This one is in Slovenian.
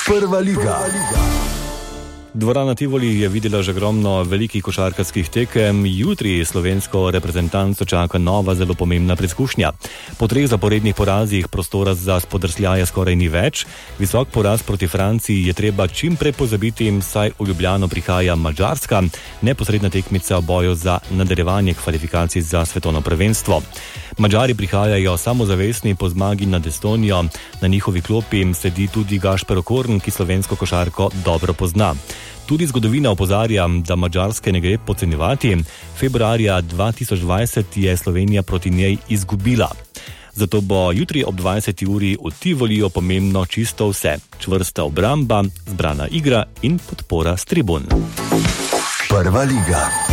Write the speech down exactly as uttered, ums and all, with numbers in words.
Prva liga. Dvorana Tivoli je videla že ogromno velikih košarkarskih tekem. Jutri slovensko reprezentanco čaka nova zelo pomembna preizkušnja. Po treh zaporednih porazih prostora za spodrsljaje skoraj ni več. Visok poraz proti Franciji je treba čim prej pozabiti, saj v Ljubljano prihaja Madžarska, neposredna tekmica v boju za nadaljevanje kvalifikacij za svetovno prvenstvo. Madžari prihajajo samozavestni po zmagi nad Estonijo. Na njihovi klopi sedi tudi Gašper Okorn, ki slovensko košarko dobro pozna. Tudi zgodovina opozarja, da Madžarske ne gre podcenjevati. Februarja dva tisoč dvajset je Slovenija proti njej izgubila. Zato bo jutri ob dvajseti uri v Tivoliju pomembno čisto vse. Čvrsta obramba, zbrana igra in podpora s tribun. Prva liga.